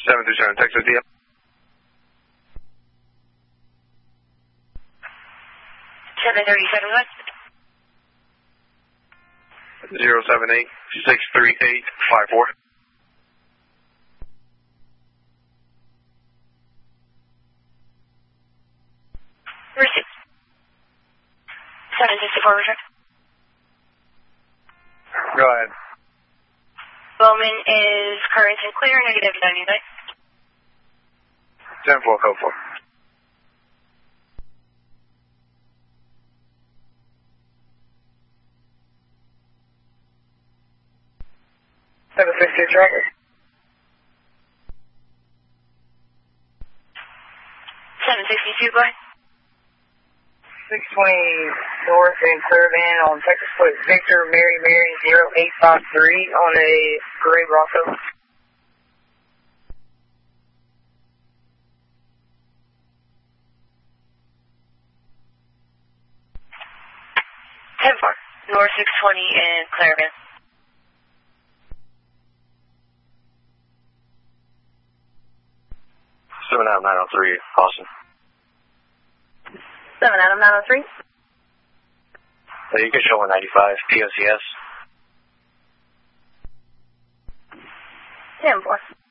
737, Texas DM. 737 what? 078-638-54. Receive. 764 return. Go ahead. Bowman is current and clear, negative 99. 10-4, code 4. traffic. 762, go ahead. 620 north and Caravan on Texas Foot Victor Mary 0853 on a gray Bronco. North 620 and Caravan. Adam 903, Austin. 7 Adam 903. You can show 195, POCS. 10-4.